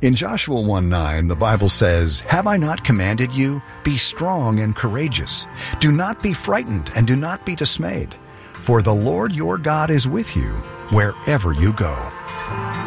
In Joshua 1:9, the Bible says, "Have I not commanded you? Be strong and courageous. Do not be frightened and do not be dismayed, for the Lord your God is with you wherever you go."